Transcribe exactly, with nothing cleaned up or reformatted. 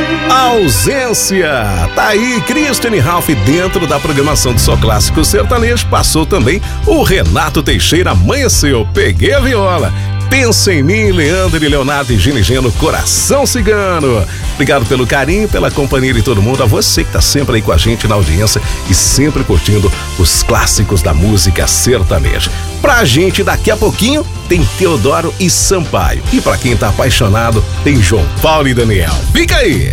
Ausência. Tá aí, Christiane Ralph dentro da programação do Só Clássico Sertanejo. Passou também o Renato Teixeira, Amanheceu, Peguei a Viola. Pensa em Mim, Leandro e Leonardo e Gino e Geno, Coração Cigano. Obrigado pelo carinho, pela companhia de todo mundo. A você que tá sempre aí com a gente na audiência e sempre curtindo os clássicos da música sertaneja. Pra gente, daqui a pouquinho, tem Teodoro e Sampaio. E pra quem tá apaixonado, tem João Paulo e Daniel. Fica aí!